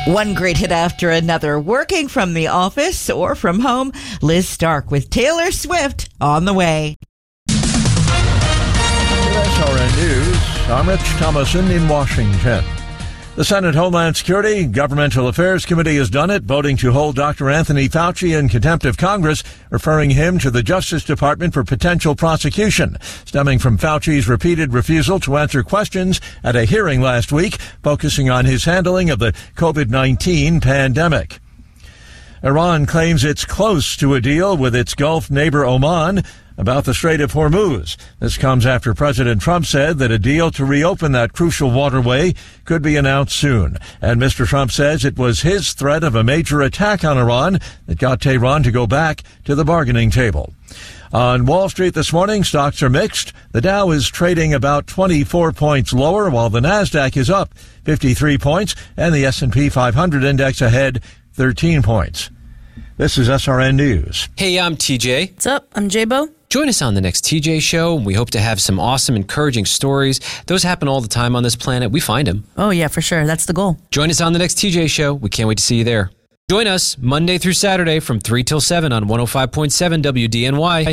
One great hit after another. Working from the office or from home, Liz Stark with Taylor Swift on the way. SRN News, I'm Rich Thomason in Washington. The Senate Homeland Security Governmental Affairs Committee has done it, voting to hold Dr. Anthony Fauci in contempt of Congress, referring him to the Justice Department for potential prosecution, stemming from Fauci's repeated refusal to answer questions at a hearing last week, focusing on his handling of the COVID-19 pandemic. Iran claims it's close to a deal with its Gulf neighbor Oman about the Strait of Hormuz. This comes after President Trump said that a deal to reopen that crucial waterway could be announced soon. And Mr. Trump says it was his threat of a major attack on Iran that got Tehran to go back to the bargaining table. On Wall Street this morning, stocks are mixed. The Dow is trading about 24 points lower, while the Nasdaq is up 53 points, and the S&P 500 index ahead 13 points. This is SRN News. Hey, I'm TJ. What's up? I'm J-Bo. Join us on the next TJ Show. We hope to have some awesome, encouraging stories. Those happen all the time on this planet. We find them. Oh, yeah, for sure. That's the goal. Join us on the next TJ Show. We can't wait to see you there. Join us Monday through Saturday from 3 till 7 on 105.7 WDNY.